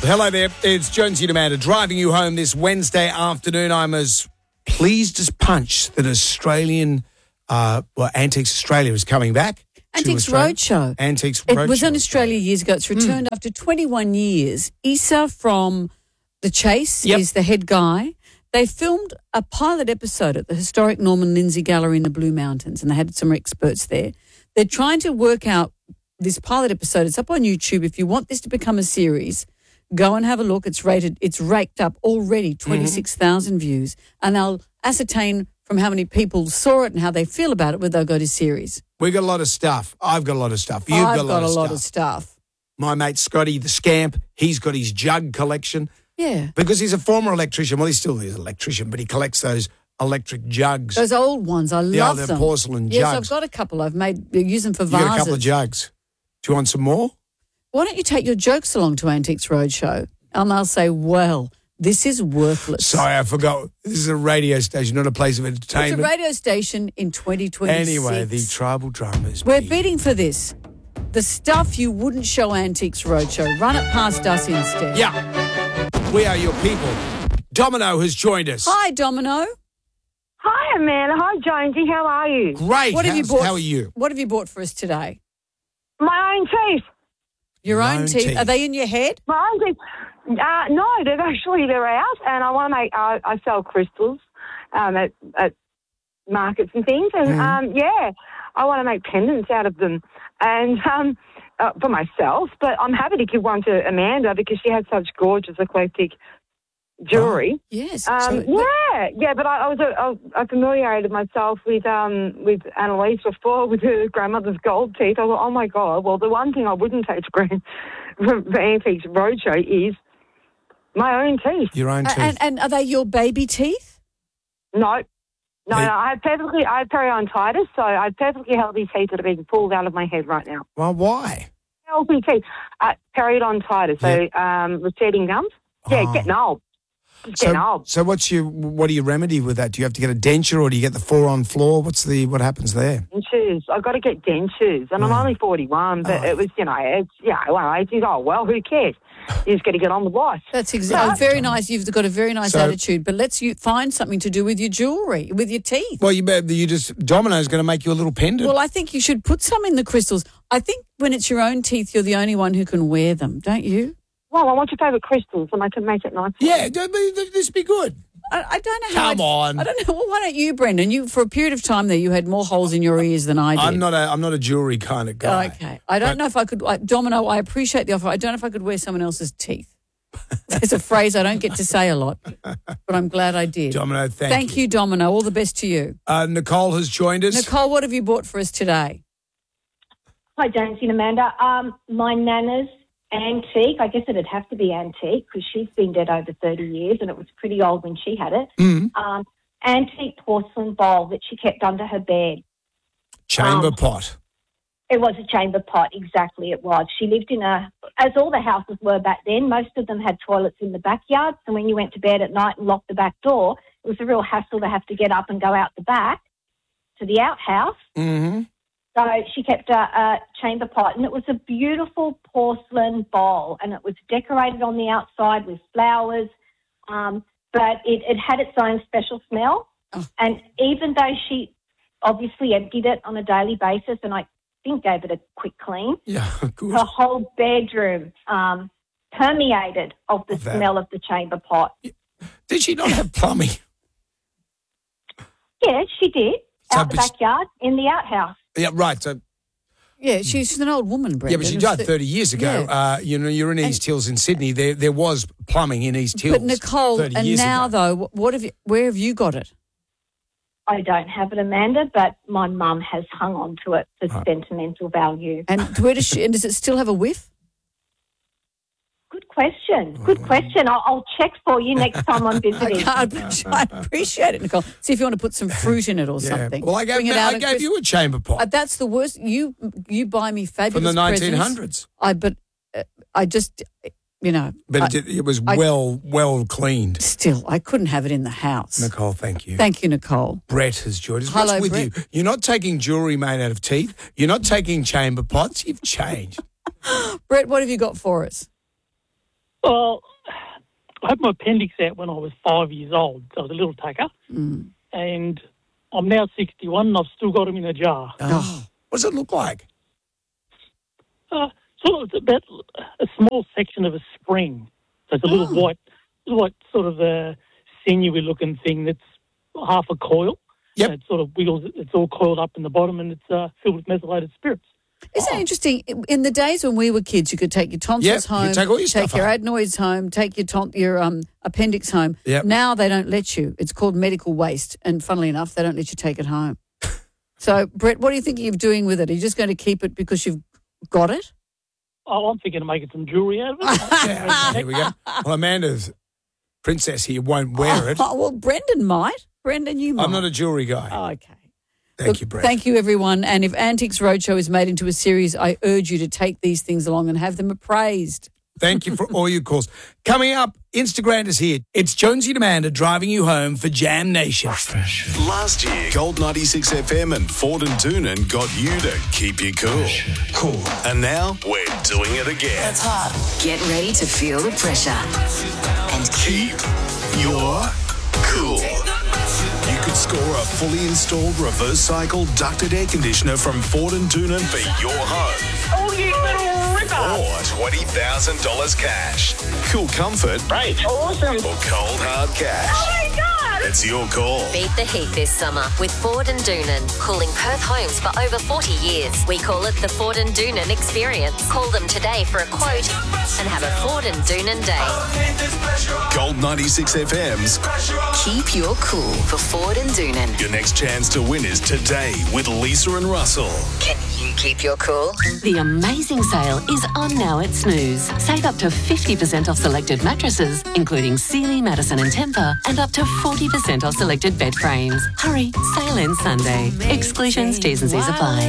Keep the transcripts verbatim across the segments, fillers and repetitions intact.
Hello there, it's Jonesy and Amanda driving you home this Wednesday afternoon. I'm as pleased as punch that Australian, uh, well, Antiques Australia is coming back. Antiques Roadshow. Antiques It Roadshow. was in Australia years ago. It's returned mm. after twenty-one years. Issa from The Chase Yep. is the head guy. They filmed a pilot episode at the historic Norman Lindsay Gallery in the Blue Mountains, and they had some experts there. They're trying to work out this pilot episode. It's up on YouTube. If you want this to become a series, go and have a look. It's rated. It's raked up already twenty-six thousand mm-hmm. views, and they'll ascertain from how many people saw it and how they feel about it whether they'll go to series. We got a lot of stuff. I've got a lot of stuff. You've I've got a lot, got a of, lot stuff. of stuff. My mate Scotty, the scamp, he's got his jug collection. Yeah. Because he's a former electrician. Well, he still is an electrician, but he collects those electric jugs. Those old ones. I the love old, them. porcelain yes, jugs. I've got a couple. I've made use them for You vases. got a couple of jugs. Do you want some more? Why don't you take your jokes along to Antiques Roadshow? And they'll say, well, this is worthless. Sorry, I forgot. This is a radio station, not a place of entertainment. It's a radio station in twenty twenty-six. Anyway, the tribal drummers. We're bidding for this. The stuff you wouldn't show Antiques Roadshow. Run it past us instead. Yeah. We are your people. Domino has joined us. Hi, Domino. Hi, Amanda. Hi, Jonesy. How are you? Great. What have How's, you bought? How are you? What have you bought for us today? My own teeth. Your, Your own, own teeth. teeth. Are they in your head? My own teeth. Uh, no, they're actually, they're out, and I want to make, uh, I sell crystals um, at, at markets and things, and, Mm. um, yeah, I want to make pendants out of them, and um, uh, for myself, but I'm happy to give one to Amanda because she has such gorgeous eclectic jewellery. Yes. Um, So- yeah, yeah, but I, I was uh, I familiarised myself with um with Annalise before with her grandmother's gold teeth. I thought, oh my god! Well, the one thing I wouldn't take to Grand for Antiques Roadshow is my own teeth. Your own teeth. and, and are they your baby teeth? No, no, Hey. no. I have perfectly I have periodontitis, so I have perfectly healthy teeth that are being pulled out of my head right now. Well, why? Healthy teeth, uh, periodontitis, so um, receding gums. Yeah, Oh. getting old. Just So, getting old. so what's your what do you remedy with that? Do you have to get a denture or do you get the four on floor? What's the what happens there? Dentures. I've got to get dentures, and I'm Oh. only forty-one. But Oh. it was, you know, it's yeah. Well, it's oh well, who cares? You just got to get on with life. That's exactly very nice. You've got a very nice So- attitude, but let's you find something to do with your jewellery, with your teeth. Well, you you just Domino's going to make you a little pendant. Well, I think you should put some in the crystals. I think when it's your own teeth, you're the only one who can wear them, don't you? Well, I want your favourite crystals, and I can make it nice. yeah, th- th- this be good. I, I don't know how. Come I, on. I don't know. Well, why don't you, Brendan? You for a period of time there, you had more holes in your ears than I did. I'm not a I'm not a jewelry kind of guy. Okay. I don't But- know if I could. I, Domino, I appreciate the offer. I don't know if I could wear someone else's teeth. It's a phrase I don't get to say a lot, but I'm glad I did. Domino, thank, Thank you, Domino. All the best to you. Uh, Nicole has joined us. Nicole, what have you bought for us today? Hi, Jonesy and Amanda. Um, my nana's antique, I guess it'd have to be antique because she's been dead over thirty years and it was pretty old when she had it. Mm. Um, antique porcelain bowl that she kept under her bed. Chamber um, pot. It was a chamber pot, exactly it was. She lived in a, as all the houses were back then, most of them had toilets in the backyard. So when you went to bed at night and locked the back door, it was a real hassle to have to get up and go out the back to the outhouse. Mm-hmm. So she kept a, a chamber pot, and it was a beautiful porcelain bowl, and it was decorated on the outside with flowers, um, but it, it had its own special smell. Oh. And even though she obviously emptied it on a daily basis, and I think gave it a quick clean, Yeah, good. her whole bedroom um, permeated of the Of that. smell of the chamber pot. Did she not have plumbing? Yeah, she did, So, out the but she- backyard in the outhouse. Yeah, right. So Yeah, she's an old woman, Brendan. yeah, but she died thirty years ago. Yeah. Uh, you know, you're in East Hills in Sydney. There, there was plumbing in East Hills. But Nicole, thirty and years now ago. though, what have you? Where have you got it? I don't have it, Amanda, but my mum has hung on to it for sentimental value. And where does she? And does it still have a whiff? Good question. Good question. I'll, I'll check for you next time I'm visiting. I, can't, I appreciate it, Nicole. See if you want to put some fruit in it or Yeah. something. Well, I gave, Bring it I out at gave Christ- you a chamber pot Uh, that's the worst. You you buy me fabulous from the presents. nineteen hundreds, I but uh, I just you know. but I, it, did- it was I- well well cleaned. still, I couldn't have it in the house. Nicole, thank you. Thank you, Nicole. Brett has joined us. Hello, What's with Brett. you? You're not taking jewellery made out of teeth. You're not taking chamber pots. You've changed. Brett, what have you got for us? Well, I had my appendix out when I was five years old, so I was a little tacker. Mm. And I'm now sixty-one and I've still got them in a jar. Oh. What does it look like? Uh, sort of about a small section of a spring. So it's a little Oh. white, white sort of a sinewy-looking thing that's half a coil. Yep. And it sort of wiggles, it's all coiled up in the bottom and it's uh, filled with methylated spirits. Isn't it interesting? In the days when we were kids, you could take your tonsils Yep, you home, take all your take stuff your home. adenoids home, take your ton- your um, appendix home. Yep. Now they don't let you. It's called medical waste, and funnily enough, they don't let you take it home. So, Brett, what are you thinking of doing with it? Are you just going to keep it because you've got it? Oh, I'm thinking of making some jewellery out of it. Yeah, here we go. Well, Amanda's princess here won't wear it. Oh, well, Brendan might. Brendan, you might. I'm not a jewellery guy. Oh, okay. Thank Look, you, Brett. Thank you, everyone. And if Antiques Roadshow is made into a series, I urge you to take these things along and have them appraised. Thank you for all your calls. Coming up, Instagram is here. It's Jonesy and Amanda driving you home for Jam Nation. Last year, Gold ninety-six F M and Ford and Doonan got you to keep you cool. Cool. And now we're doing it again. Get ready to feel the pressure and keep Keep your cool. You could score a fully installed reverse cycle ducted air conditioner from Ford and Doonan for your home. Oh, you little ripper! Or twenty thousand dollars cash. Cool comfort Great. Awesome. or cold hard cash. Oh my God. It's your call. beat the heat this summer with Ford and Doonan. Cooling Perth homes for over forty years. We call it the Ford and Doonan experience. Call them today for a quote and have a Ford and Doonan day. Gold ninety-six F M's Keep your cool for Ford and Doonan. Your next chance to win is today with Lisa and Russell. Can you keep your cool? The amazing sale is on now at Snooze. Save up to fifty percent off selected mattresses, including Sealy, Madison and Tempur, and up to forty percent off selected bed frames. Hurry, sale ends Sunday. Exclusions, T's and C's apply.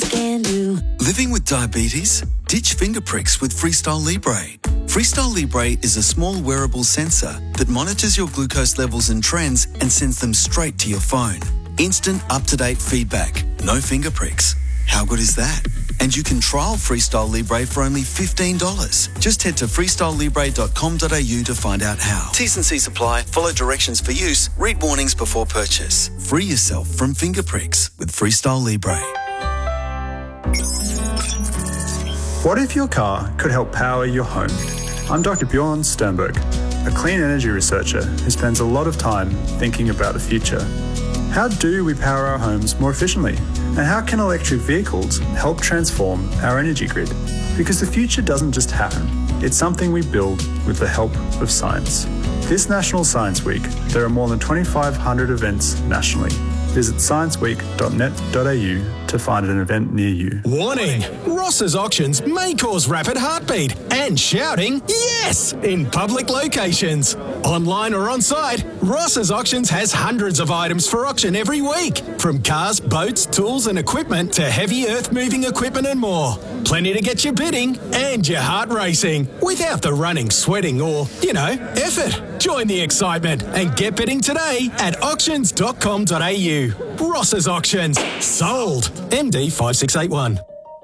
Living with diabetes? Ditch finger pricks with Freestyle Libre. Freestyle Libre is a small wearable sensor that monitors your glucose levels and trends and sends them straight to your phone. Instant up-to-date feedback. No finger pricks. How good is that? And you can trial Freestyle Libre for only fifteen dollars. Just head to freestyle libre dot com dot a u to find out how. T's and C's apply. Follow directions for use. Read warnings before purchase. Free yourself from finger pricks with Freestyle Libre. What if your car could help power your home? I'm Doctor Bjorn Sternberg, a clean energy researcher who spends a lot of time thinking about the future. How do we power our homes more efficiently? And how can electric vehicles help transform our energy grid? Because the future doesn't just happen. It's something we build with the help of science. This National Science Week, there are more than twenty-five hundred events nationally. Visit science week dot net dot a u to find an event near you. Warning! Ross's auctions may cause rapid heartbeat and shouting yes in public locations. Online or on site, Ross's auctions has hundreds of items for auction every week. From cars, boats, tools and equipment to heavy earth-moving equipment and more. Plenty to get you bidding and your heart racing without the running, sweating or, you know, effort. Join the excitement and get bidding today at auctions dot com dot a u. Ross's Auctions. Sold. M D five six eight one.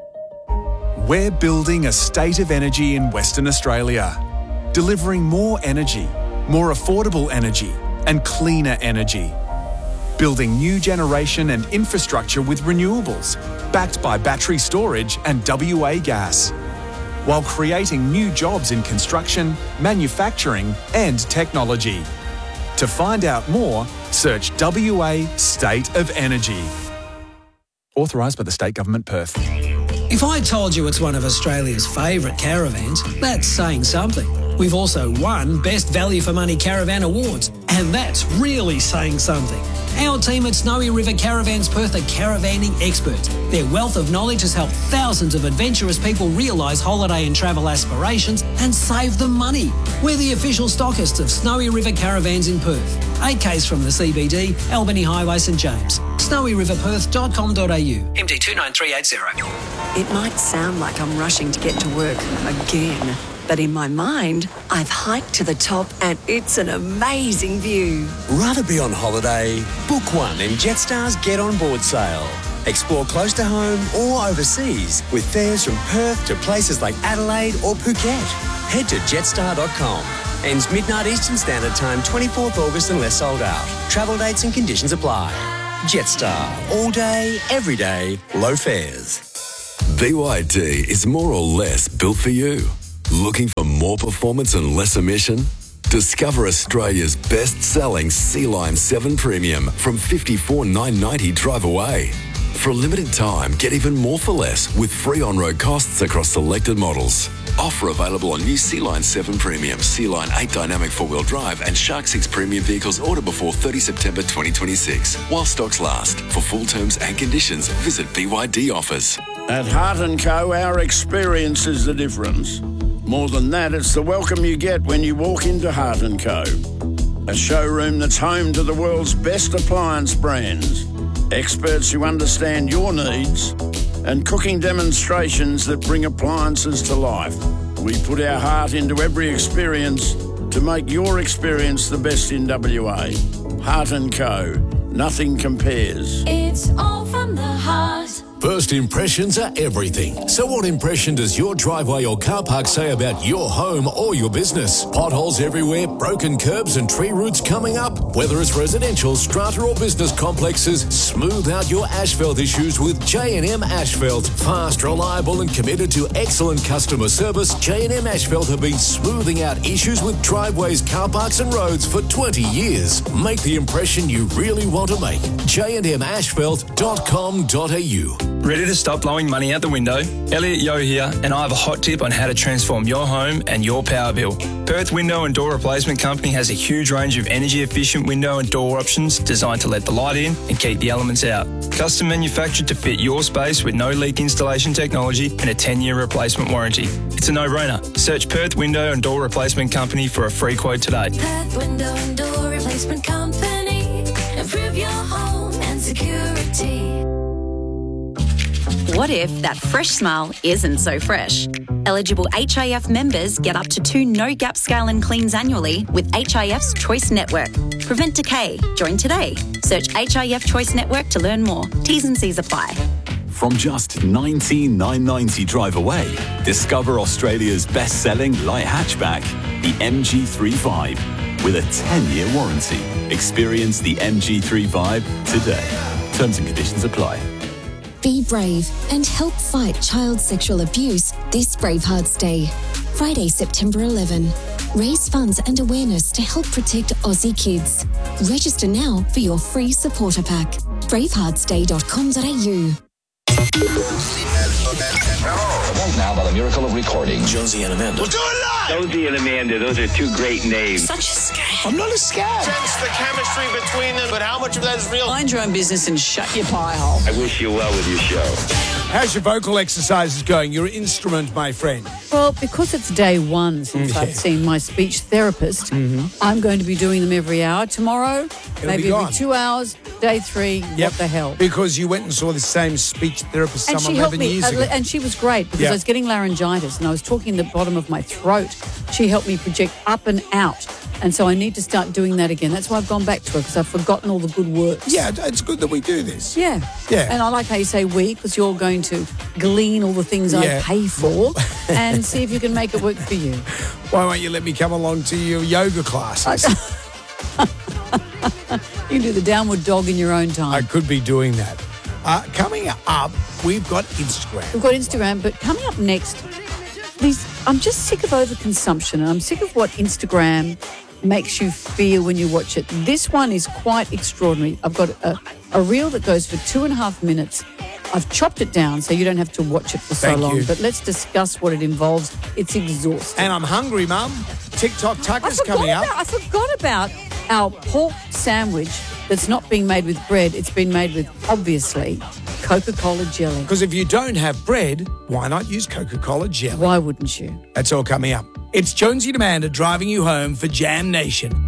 We're building a state of energy in Western Australia, delivering more energy, more affordable energy, and cleaner energy. Building new generation and infrastructure with renewables, backed by battery storage and W A gas, while creating new jobs in construction, manufacturing, and technology. To find out more, search W A State of Energy. Authorised by the State Government, Perth. If I told you it's one of Australia's favourite caravans, that's saying something. We've also won Best Value for Money Caravan Awards, and that's really saying something. Our team at Snowy River Caravans Perth are caravanning experts. Their wealth of knowledge has helped thousands of adventurous people realise holiday and travel aspirations and save them money. We're the official stockists of Snowy River Caravans in Perth. eight k's from the C B D, Albany Highway, St James. snowy river perth dot com dot a u. M D two nine three eight zero. It might sound like I'm rushing to get to work again, but in my mind, I've hiked to the top and it's an amazing view. Rather be on holiday? Book one in Jetstar's Get On Board sale. Explore close to home or overseas with fares from Perth to places like Adelaide or Phuket. Head to jetstar dot com. Ends midnight Eastern Standard Time, twenty-fourth August unless sold out. Travel dates and conditions apply. Jetstar. All day, every day, low fares. B Y D is more or less built for you. Looking for more performance and less emission? Discover Australia's best-selling Sea Lime seven Premium from fifty-four thousand nine hundred ninety dollars drive away. For a limited time, get even more for less with free on-road costs across selected models. Offer available on new Sea Line seven Premium, Sea Line eight Dynamic four-wheel drive and Shark six Premium vehicles ordered before thirtieth September twenty twenty-six. While stocks last. For full terms and conditions, visit B Y D Offers. At Heart and Co, our experience is the difference. More than that, it's the welcome you get when you walk into Heart and Co. A showroom that's home to the world's best appliance brands, experts who understand your needs, and cooking demonstrations that bring appliances to life. We put our heart into every experience to make your experience the best in W A. Heart and Co. Nothing compares. It's all from the heart. First impressions are everything. So what impression does your driveway or car park say about your home or your business? Potholes everywhere, broken curbs and tree roots coming up? Whether it's residential, strata or business complexes, smooth out your asphalt issues with J and M Asphalt. Fast, reliable and committed to excellent customer service, J and M Asphalt have been smoothing out issues with driveways, car parks and roads for twenty years. Make the impression you really want to make. j and m asphalt dot com dot a u. Ready to stop blowing money out the window? Elliot Yo here, and I have a hot tip on how to transform your home and your power bill. Perth Window and Door Replacement Company has a huge range of energy-efficient window and door options designed to let the light in and keep the elements out. Custom manufactured to fit your space with no leak installation technology and a ten-year replacement warranty. It's a no-brainer. Search Perth Window and Door Replacement Company for a free quote today. Perth Window and Door Replacement Company. Improve your home and security. What if that fresh smile isn't so fresh? Eligible H I F members get up to two no-gap scale and cleans annually with H I F's Choice Network. Prevent decay. Join today. Search H I F Choice Network to learn more. T's and C's apply. From just nineteen thousand nine hundred ninety dollars drive away, discover Australia's best-selling light hatchback, the M G thirty-five, with a ten-year warranty. Experience the M G thirty-five today. Terms and conditions apply. Be brave and help fight child sexual abuse this Bravehearts Day. Friday, September eleventh. Raise funds and awareness to help protect Aussie kids. Register now for your free supporter pack. bravehearts day dot com dot a u. Now, by the miracle of recording, Josie and Amanda. We'll do it live! Josie and Amanda, those are two great names. Such a scam. I'm not a scam. Sense the chemistry between them, but how much of that is real? Mind your own business and shut your pie hole. I wish you well with your show. How's your vocal exercises going? Your instrument, my friend. Well, because it's day one since Yeah. I've seen my speech therapist, Mm-hmm. I'm going to be doing them every hour. Tomorrow, be maybe gone. every two hours. Day three, Yep. what the hell? Because you went and saw the same speech therapist And some she helped eleven me, years uh, ago. and she was great because Yeah. I was getting laryngitis and I was talking the bottom of my throat. She helped me project up and out, and so I need to start doing that again. That's why I've gone back to her because I've forgotten all the good works. Yeah, it's good that we do this. Yeah. Yeah. And I like how you say we because you're going to glean all the things Yeah. I pay for and see if you can make it work for you. Why won't you let me come along to your yoga classes? You can do the downward dog in your own time. I could be doing that. Uh, coming up, we've got Instagram. We've got Instagram, but coming up next, these I'm just sick of overconsumption, and I'm sick of what Instagram makes you feel when you watch it. This one is quite extraordinary. I've got a, a reel that goes for two and a half minutes. I've chopped it down so you don't have to watch it for so Thank long, you. but let's discuss what it involves. It's exhausting. And I'm hungry, Mum. TikTok Tucker's coming up. About, I forgot about our pork sandwich that's not being made with bread. It's been made with, obviously, Coca-Cola jelly. Because if you don't have bread, why not use Coca-Cola jelly? Why wouldn't you? That's all coming up. It's Jonesy and Amanda driving you home for Jam Nation.